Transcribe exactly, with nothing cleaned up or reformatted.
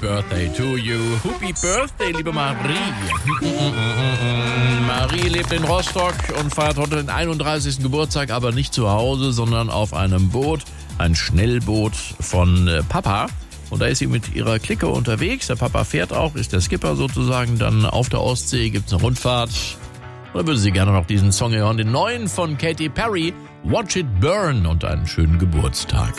Birthday to you. Happy Birthday, liebe Marie. Marie lebt in Rostock und feiert heute den einunddreißigsten Geburtstag, aber nicht zu Hause, sondern auf einem Boot, ein Schnellboot von Papa. Und da ist sie mit ihrer Clique unterwegs. Der Papa fährt auch, ist der Skipper sozusagen. Dann auf der Ostsee gibt es eine Rundfahrt. Und dann würde sie gerne noch diesen Song hören, den neuen von Katy Perry, Watch It Burn, und einen schönen Geburtstag.